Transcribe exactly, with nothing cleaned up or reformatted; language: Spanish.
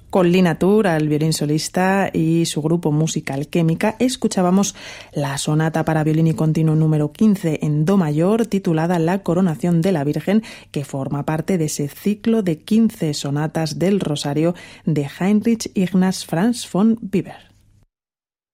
Con Lina Tur al violín solista y su grupo musical Química, escuchábamos la sonata para violín y continuo número quince en do mayor, titulada La Coronación de la Virgen, que forma parte de ese ciclo de quince sonatas del Rosario de Heinrich Ignaz Franz von Weber.